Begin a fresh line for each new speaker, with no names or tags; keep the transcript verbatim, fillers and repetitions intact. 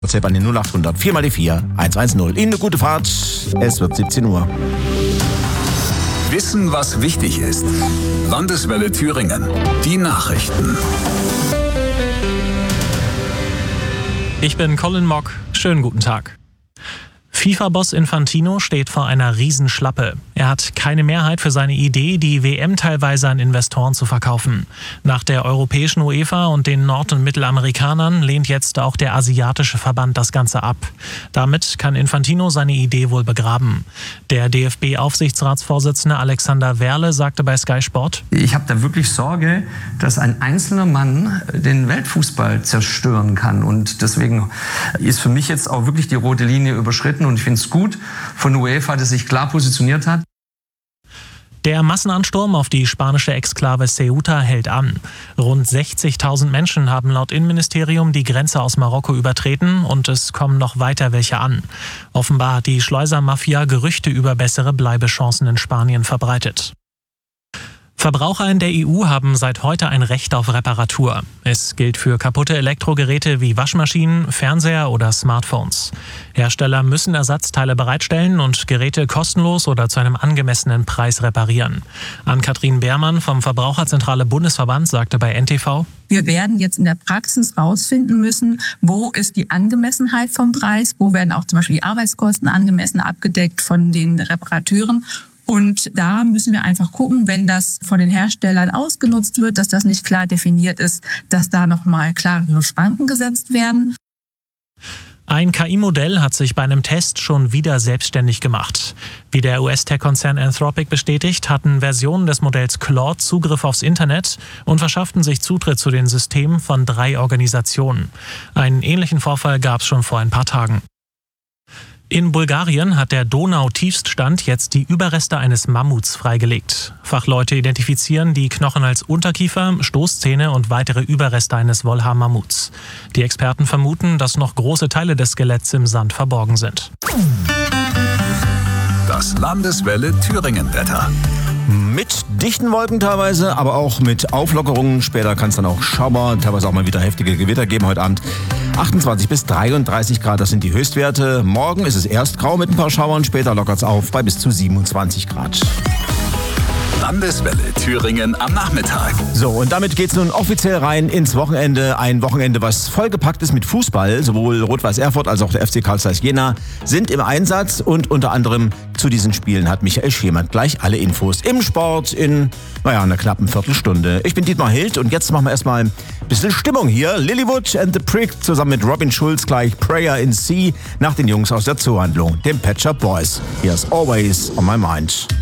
WhatsApp an den null acht hundert vier mal die vier eins eins null. Ihnen eine gute Fahrt. Es wird siebzehn Uhr.
Wissen, was wichtig ist. Landeswelle Thüringen. Die Nachrichten.
Ich bin Colin Mock. Schönen guten Tag. FIFA-Boss Infantino steht vor einer Riesenschlappe. Er hat keine Mehrheit für seine Idee, die W M teilweise an Investoren zu verkaufen. Nach der europäischen UEFA und den Nord- und Mittelamerikanern lehnt jetzt auch der asiatische Verband das Ganze ab. Damit kann Infantino seine Idee wohl begraben. Der D F B-Aufsichtsratsvorsitzende Alexander Werle sagte bei Sky Sport:
Ich habe da wirklich Sorge, dass ein einzelner Mann den Weltfußball zerstören kann. Und deswegen ist für mich jetzt auch wirklich die rote Linie überschritten. Und ich finde es gut von UEFA, dass sich klar positioniert hat.
Der Massenansturm auf die spanische Exklave Ceuta hält an. Rund sechzigtausend Menschen haben laut Innenministerium die Grenze aus Marokko übertreten und es kommen noch weiter welche an. Offenbar hat die Schleusermafia Gerüchte über bessere Bleibechancen in Spanien verbreitet. Verbraucher in der E U haben seit heute ein Recht auf Reparatur. Es gilt für kaputte Elektrogeräte wie Waschmaschinen, Fernseher oder Smartphones. Hersteller müssen Ersatzteile bereitstellen und Geräte kostenlos oder zu einem angemessenen Preis reparieren. Ann-Kathrin Beermann vom Verbraucherzentrale Bundesverband sagte bei N T V:
Wir werden jetzt in der Praxis rausfinden müssen, wo ist die Angemessenheit vom Preis, wo werden auch zum Beispiel die Arbeitskosten angemessen abgedeckt von den Reparateuren. Und da müssen wir einfach gucken, wenn das von den Herstellern ausgenutzt wird, dass das nicht klar definiert ist, dass da nochmal klarere Schranken gesetzt werden.
Ein K I-Modell hat sich bei einem Test schon wieder selbstständig gemacht. Wie der U S-Tech-Konzern Anthropic bestätigt, hatten Versionen des Modells Claude Zugriff aufs Internet und verschafften sich Zutritt zu den Systemen von drei Organisationen. Einen ähnlichen Vorfall gab es schon vor ein paar Tagen. In Bulgarien hat der Donau-Tiefststand jetzt die Überreste eines Mammuts freigelegt. Fachleute identifizieren die Knochen als Unterkiefer, Stoßzähne und weitere Überreste eines Wollhaar-Mammuts. Die Experten vermuten, dass noch große Teile des Skeletts im Sand verborgen sind.
Das Landeswelle Thüringen-Wetter.
Mit dichten Wolken teilweise, aber auch mit Auflockerungen. Später kann es dann auch Schauer, teilweise auch mal wieder heftige Gewitter geben heute Abend. achtundzwanzig bis dreiunddreißig Grad, das sind die Höchstwerte. Morgen ist es erst grau mit ein paar Schauern, später lockert es auf bei bis zu siebenundzwanzig Grad.
Landeswelle Thüringen am Nachmittag.
So, und damit geht's nun offiziell rein ins Wochenende. Ein Wochenende, was vollgepackt ist mit Fußball. Sowohl Rot-Weiß Erfurt als auch der F C Carl Zeiss Jena sind im Einsatz. Und unter anderem zu diesen Spielen hat Michael Schiermann gleich alle Infos im Sport in, naja, einer knappen Viertelstunde. Ich bin Dietmar Hild und jetzt machen wir erstmal ein bisschen Stimmung hier. Lilywood and the Prick zusammen mit Robin Schulz gleich Prayer in C nach den Jungs aus der Zoohandlung, den Pet Shop Boys. Here's Always on My Mind.